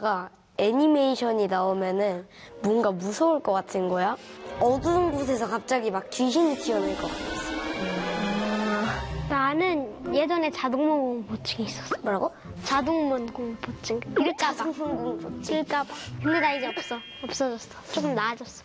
영화가 애니메이션이 나오면은 뭔가 무서울 것 같은 거야. 어두운 곳에서 갑자기 막 귀신이 튀어나올 것 같았어. 나는 예전에 자동문 공포증이 있었어. 뭐라고? 자동문 공포증. 일까봐. 공포증. 일까봐. 근데 나 이제 없어. 없어졌어. 조금 나아졌어.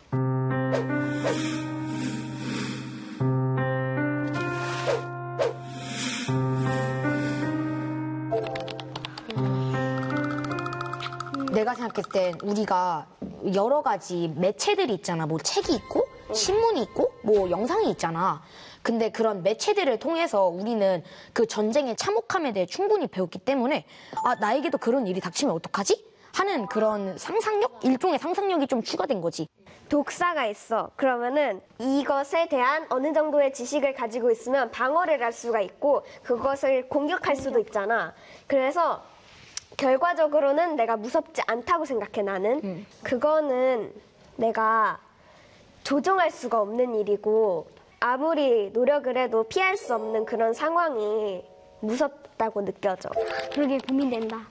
내가 생각했을 땐 우리가 여러 가지 매체들이 있잖아. 뭐 책이 있고 신문이 있고 뭐 영상이 있잖아. 근데 그런 매체들을 통해서 우리는 그 전쟁의 참혹함에 대해 충분히 배웠기 때문에 아, 나에게도 그런 일이 닥치면 어떡하지? 하는 그런 상상력? 일종의 상상력이 좀 추가된 거지. 독사가 있어. 그러면은 이것에 대한 어느 정도의 지식을 가지고 있으면 방어를 할 수가 있고 그것을 공격할 수도 있잖아. 그래서 결과적으로는 내가 무섭지 않다고 생각해, 나는. 그거는 내가 조정할 수가 없는 일이고 아무리 노력을 해도 피할 수 없는 그런 상황이 무섭다고 느껴져. 그러게 고민된다.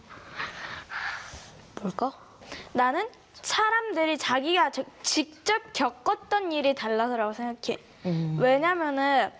뭘까? 나는 사람들이 자기가 직접 겪었던 일이 달라서라고 생각해. 왜냐면은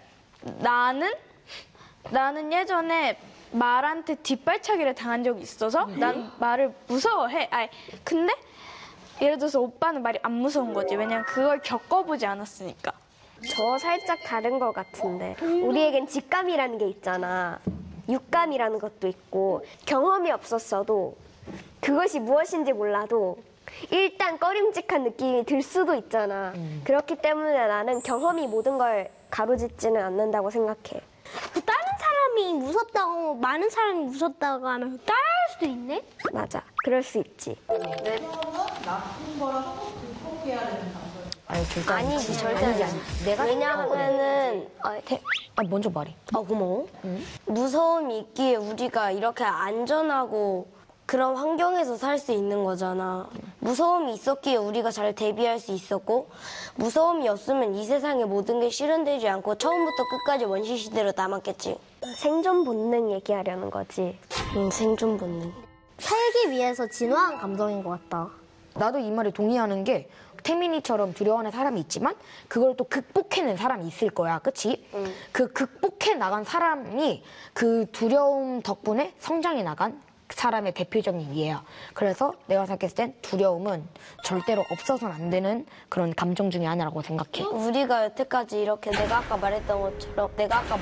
나는 예전에 말한테 뒷발차기를 당한 적이 있어서 난 말을 무서워해. 근데 예를 들어서 오빠는 말이 안 무서운 거지. 왜냐면 그걸 겪어보지 않았으니까. 저 살짝 다른 것 같은데 우리에겐 직감이라는 게 있잖아. 육감이라는 것도 있고 경험이 없었어도 그것이 무엇인지 몰라도 일단 꺼림칙한 느낌이 들 수도 있잖아. 그렇기 때문에 나는 경험이 모든 걸 가로짓지는 않는다고 생각해. 다른 사람이 무섭다고 많은 사람이 무섭다고 하면 따라할 수도 있네? 맞아. 그럴 수 있지. 나쁜 거라서 극복해야 되는 방법. 아니지, 절대 아니지. 내가 왜냐하면은 먼저 말해. 고마워. 무서움이 있기에 우리가 이렇게 안전하고 그런 환경에서 살 수 있는 거잖아. 무서움이 있었기에 우리가 잘 대비할 수 있었고 무서움이 없으면 이 세상의 모든 게 실현되지 않고 처음부터 끝까지 원시시대로 남았겠지. 생존 본능 얘기하려는 거지. 생존 본능. 살기 위해서 진화한 감정인 것 같다. 나도 이 말에 동의하는 게 태민이처럼 두려워하는 사람이 있지만 그걸 또 극복해낸 사람이 있을 거야. 그치? 그 극복해 나간 사람이 그 두려움 덕분에 성장해 나간 사람의 대표적인 예야. 그래서 내가 생각했을 땐 두려움은 절대로 없어서는 안 되는 그런 감정 중에 하나라고 생각해. 우리가 여태까지 이렇게 내가 아까 말했던 것처럼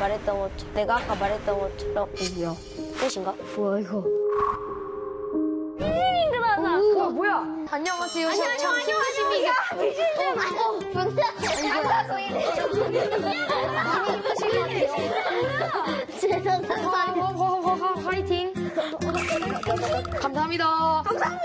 이거야. 끝인가? 뭐야 이거? 뭐야? 안녕하세요. 안녕하십니까? 화이팅. 감사합니다.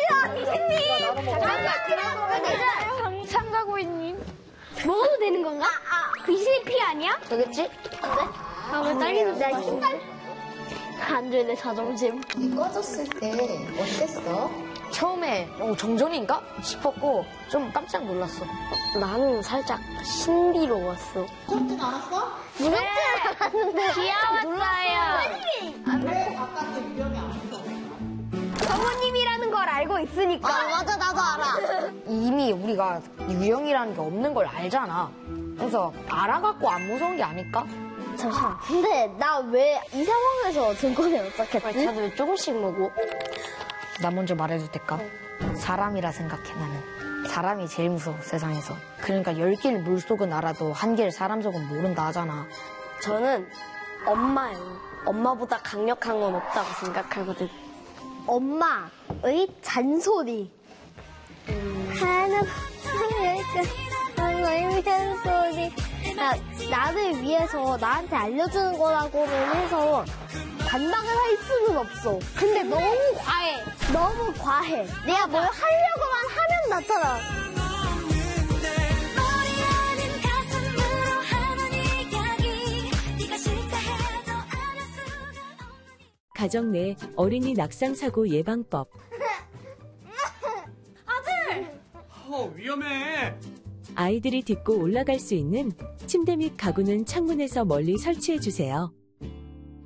상가고인님. 먹어도 되는 건가? 귀신의 피 아니야? 되겠지? 왜 딸기는 안 돼, 내 자존심. 꺼졌을 때 어땠어? 처음에 정전인가 싶었고 좀 깜짝 놀랐어. 나는 살짝 신비로웠어. 무섭진 않았어? 무섭지 않았는데. 귀여웠어요. 왜 바깥에 위험이 안 무서워? 성우님이라는 걸 알고 있으니까. 맞아, 나도 알아. 이미 우리가 유형이라는 게 없는 걸 알잖아. 그래서 알아갖고 안 무서운 게 아닐까? 잠시만. 근데 나 왜 이 상황에서 증권에 어떻겠지? 다들 왜 조금씩 먹어? 나 먼저 말해도 될까? 사람이라 생각해, 나는. 사람이 제일 무서워, 세상에서. 그러니까 10개를 물속은 알아도 1개를 사람 속은 모른다 하잖아. 저는 엄마예요. 엄마보다 강력한 건 없다고 생각하거든. 엄마의 잔소리. 하나, 엄마의 잔소리. 나를 위해서 나한테 알려주는 거라고는 해서 반박을 할 수는 없어. 근데 너무 과해. 너무 과해. 내가 뭘 하려고만 하면 나타나. 가정 내 어린이 낙상 사고 예방법. 위험해. 아이들이 딛고 올라갈 수 있는 침대 및 가구는 창문에서 멀리 설치해 주세요.